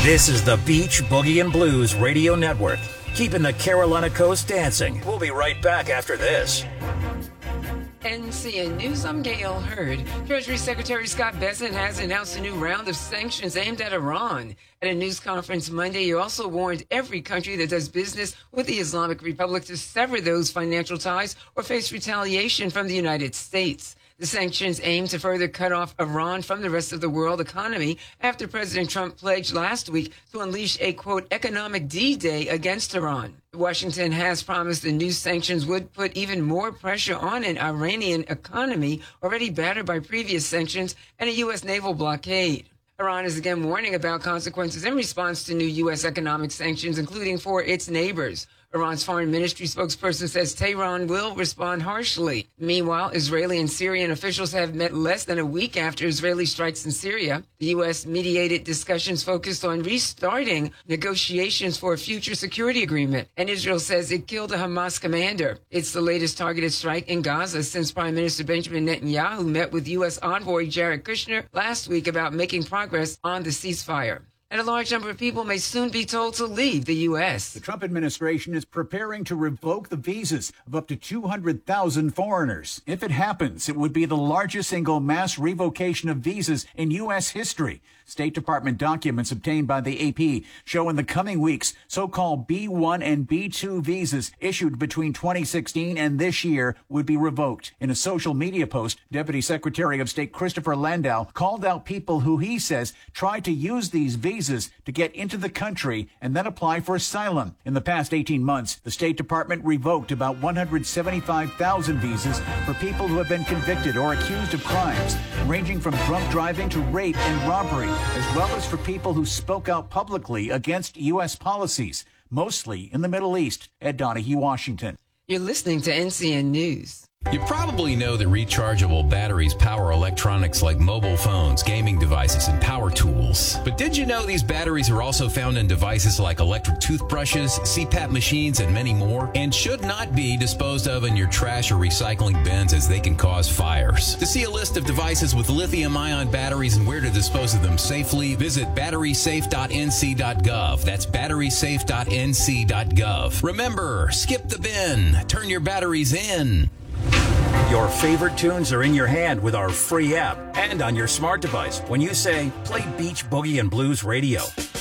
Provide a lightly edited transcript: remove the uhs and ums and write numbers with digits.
This is the Beach Boogie and Blues Radio Network, keeping the Carolina coast dancing. We'll be right back after this. NCN News, I'm Gail Hurd. Treasury Secretary Scott Bessent has announced a new round of sanctions aimed at Iran. At a news conference Monday, he also warned every country that does business with the Islamic Republic to sever those financial ties or face retaliation from the United States. The sanctions aim to further cut off Iran from the rest of the world economy after President Trump pledged last week to unleash a, quote, economic D-Day against Iran. Washington has promised the new sanctions would put even more pressure on an Iranian economy already battered by previous sanctions and a U.S. naval blockade. Iran is again warning about consequences in response to new U.S. economic sanctions, including for its neighbors. Iran's foreign ministry spokesperson says Tehran will respond harshly. Meanwhile, Israeli and Syrian officials have met less than a week after Israeli strikes in Syria. The U.S. mediated discussions focused on restarting negotiations for a future security agreement, and Israel says it killed a Hamas commander. It's the latest targeted strike in Gaza since Prime Minister Benjamin Netanyahu met with U.S. envoy Jared Kushner last week about making progress on the ceasefire. And a large number of people may soon be told to leave the U.S. The Trump administration is preparing to revoke the visas of up to 200,000 foreigners. If it happens, it would be the largest single mass revocation of visas in U.S. history. State Department documents obtained by the AP show in the coming weeks so-called B1 and B2 visas issued between 2016 and this year would be revoked. In a social media post, Deputy Secretary of State Christopher Landau called out people who he says tried to use these visas to get into the country and then apply for asylum. In the past 18 months, the State Department revoked about 175,000 visas for people who have been convicted or accused of crimes, ranging from drunk driving to rape and robbery, as well as for people who spoke out publicly against U.S. policies, mostly in the Middle East. Ed Donahue, Washington. You're listening to NCN News. You probably know that rechargeable batteries power electronics like mobile phones, gaming devices, and power tools. But did you know these batteries are also found in devices like electric toothbrushes, CPAP machines, and many more, and should not be disposed of in your trash or recycling bins as they can cause fires? To see a list of devices with lithium-ion batteries and where to dispose of them safely, visit batterysafe.nc.gov. That's batterysafe.nc.gov. Remember, skip the bin. Turn your batteries in. Your favorite tunes are in your hand with our free app and on your smart device when you say, play Beach Boogie and Blues Radio.